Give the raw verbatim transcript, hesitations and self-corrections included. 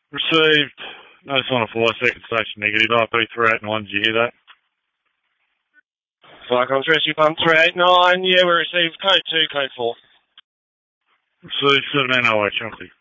Received notice on a fly second station negative, R P three eight nine, did you hear that? Flycom's Rescue Pump three eight nine, yeah, we received code two, code four. Received seventeen oh eight, Chelsea.